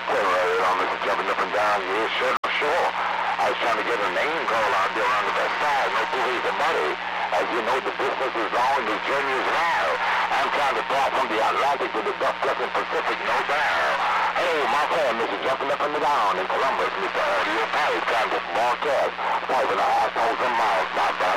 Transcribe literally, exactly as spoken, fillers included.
Right, you know, Mister Jumping up and down. Yeah, sure, sure. I was trying to get a name call out there on the west side. No two ways about it. As you know, the distance is long, the journey is wild. I'm trying to cross from the Atlantic to the Gulf Coast Pacific, no doubt. Hey, my friend, Mister Jumping up and down in Columbus, Mister Audio Pipe, trying to broadcast five and a half thousand miles, my brother.